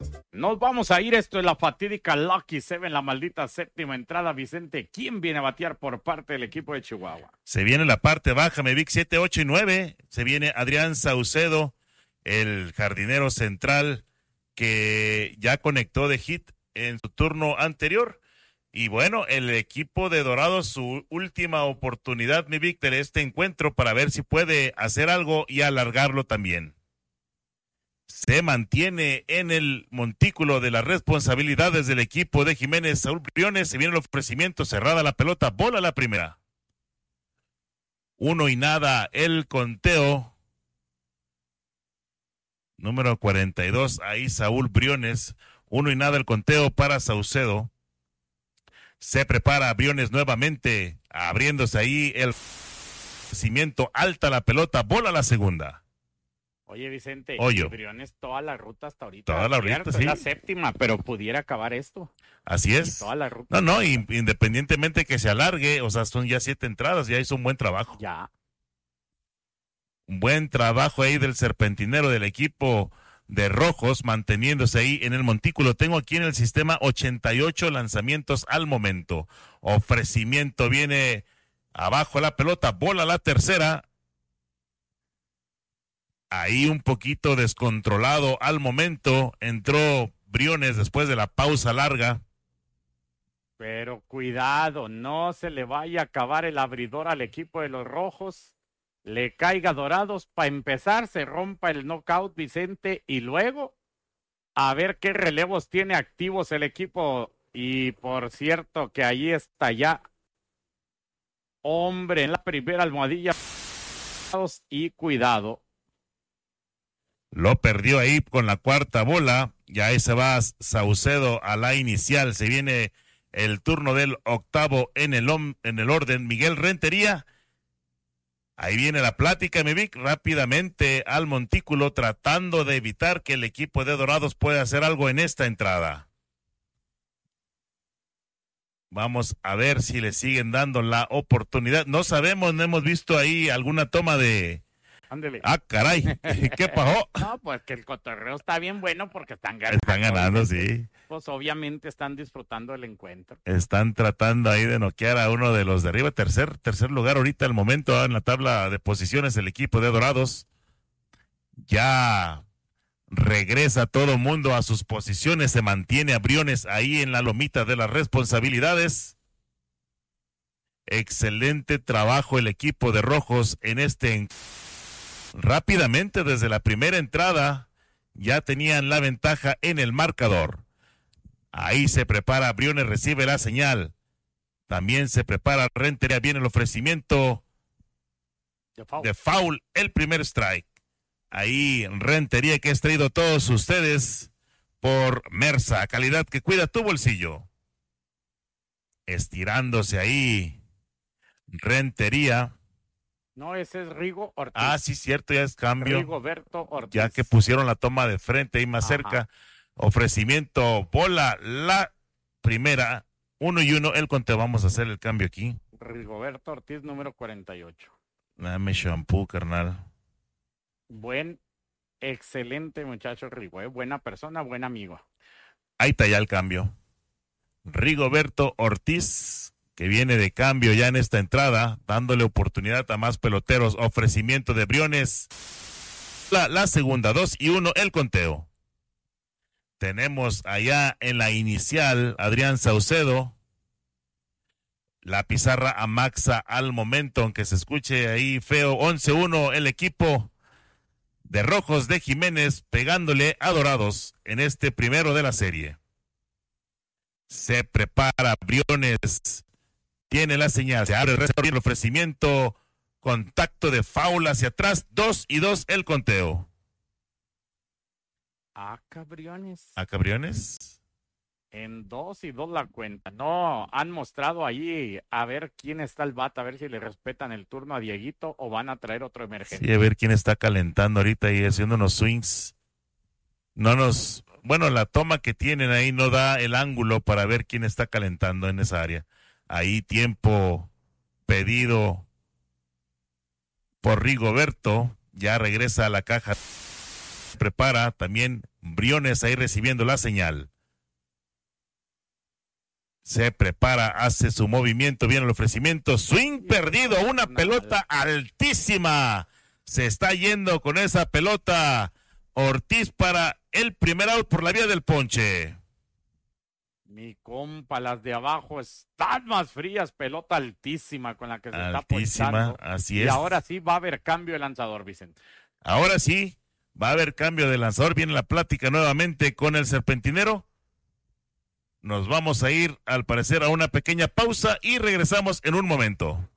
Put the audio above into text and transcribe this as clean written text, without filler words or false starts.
Nos vamos a ir, esto es la fatídica Lucky Seven, la maldita séptima entrada. Vicente, ¿quién viene a batear por parte del equipo de Chihuahua? Se viene la parte baja, me vi 7, 8 y 9. Se viene Adrián Saucedo, el jardinero central que ya conectó de hit en su turno anterior. Y bueno, el equipo de Dorados, su última oportunidad, mi Víctor, de este encuentro para ver si puede hacer algo y alargarlo también. Se mantiene en el montículo de las responsabilidades del equipo de Jiménez Saúl Briones. Se viene el ofrecimiento, cerrada la pelota, bola la primera. 1-0 el conteo. Número 42, ahí Saúl Briones. 1-0 el conteo para Saucedo. Se prepara Briones nuevamente, abriéndose ahí el cimiento, alta la pelota, bola la segunda. Oye, Vicente, Oye. Briones toda la ruta hasta ahorita. Toda la ruta, sí. Es la séptima, pero pudiera acabar esto. Así es. Toda la ruta. No, independientemente que se alargue, o sea, son ya 7 entradas, ya hizo un buen trabajo. Ya. Un buen trabajo ahí del serpentinero del equipo de Rojos, manteniéndose ahí en el montículo. Tengo aquí en el sistema 88 lanzamientos al momento. Ofrecimiento viene abajo la pelota, bola la tercera. Ahí un poquito descontrolado al momento. Entró Briones después de la pausa larga. Pero cuidado, no se le vaya a acabar el abridor al equipo de los Rojos. Le caiga Dorados. Para empezar, se rompa el knockout, Vicente. Y luego, a ver qué relevos tiene activos el equipo. Y por cierto, que ahí está ya. Hombre, en la primera almohadilla. Y cuidado. Lo perdió ahí con la cuarta bola. Ya ahí se va Saucedo a la inicial. Se viene el turno del octavo en el orden. Miguel Rentería. Ahí viene la plática, mi Vic, rápidamente al montículo, tratando de evitar que el equipo de Dorados pueda hacer algo en esta entrada. Vamos a ver si le siguen dando la oportunidad. No sabemos, no hemos visto ahí alguna toma de... Ándele. Ah, caray, ¿qué pasó? No, pues que el cotorreo está bien bueno porque están ganando. Están ganando, sí. Pues obviamente están disfrutando del encuentro. Están tratando ahí de noquear a uno de los de arriba. Tercer lugar ahorita al momento en la tabla de posiciones el equipo de Dorados. Ya regresa todo mundo a sus posiciones. Se mantiene a Briones ahí en la lomita de las responsabilidades. Excelente trabajo el equipo de Rojos en este encuentro. Rápidamente desde la primera entrada ya tenían la ventaja en el marcador. Ahí se prepara Briones, recibe la señal. También se prepara Rentería, viene el ofrecimiento de foul, el primer strike. Ahí Rentería, que ha traído todos ustedes por Mersa, calidad que cuida tu bolsillo. Estirándose ahí Rentería. No, ese es Rigo Ortiz. Ah, sí, cierto, ya es cambio. Rigoberto Ortiz. Ya que pusieron la toma de frente ahí más cerca. Ofrecimiento, bola, la primera, 1-1, el conteo. Vamos a hacer el cambio aquí. Rigoberto Ortiz, número 48. Dame shampoo, carnal. Excelente muchacho Rigo, buena persona, buen amigo. Ahí está ya el cambio. Rigoberto Ortiz, que viene de cambio ya en esta entrada, dándole oportunidad a más peloteros. Ofrecimiento de Briones. La segunda, 2-1, el conteo. Tenemos allá en la inicial Adrián Saucedo. La pizarra amaxa al momento, aunque se escuche ahí feo. 11-1 el equipo de Rojos de Jiménez pegándole a Dorados en este primero de la serie. Se prepara Briones. Tiene la señal, se abre el ofrecimiento, contacto de foul hacia atrás, 2-2 el conteo. Cabriones. Cabriones. En 2-2 la cuenta. No, han mostrado ahí a ver quién está al bate, a ver si le respetan el turno a Dieguito o van a traer otro emergente. Sí, a ver quién está calentando ahorita y haciendo unos swings. Bueno, la toma que tienen ahí no da el ángulo para ver quién está calentando en esa área. Ahí tiempo pedido por Rigoberto, ya regresa a la caja, prepara también Briones ahí recibiendo la señal. Se prepara, hace su movimiento, viene el ofrecimiento, swing perdido, una pelota altísima. Se está yendo con esa pelota Ortiz para el primer out por la vía del ponche. Mi compa, las de abajo están más frías, pelota altísima con la que se está ponchando. Así es. Y ahora sí va a haber cambio de lanzador, Vicente. Ahora sí, va a haber cambio de lanzador, viene la plática nuevamente con el serpentinero. Nos vamos a ir, al parecer, a una pequeña pausa y regresamos en un momento.